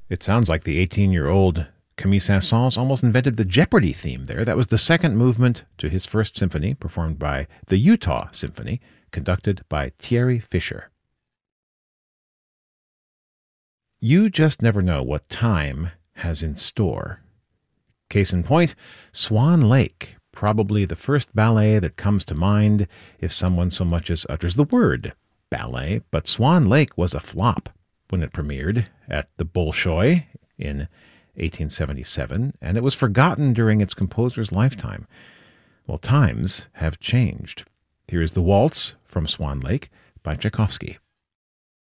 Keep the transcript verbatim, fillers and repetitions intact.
It sounds like the eighteen-year-old Camille Saint-Saëns almost invented the Jeopardy theme there. That was the second movement to his first symphony, performed by the Utah Symphony, conducted by Thierry Fischer. You just never know what time has in store. Case in point, Swan Lake, probably the first ballet that comes to mind if someone so much as utters the word ballet, but Swan Lake was a flop when it premiered at the Bolshoi in eighteen seventy-seven, and it was forgotten during its composer's lifetime. Well, times have changed. Here is the waltz from Swan Lake by Tchaikovsky.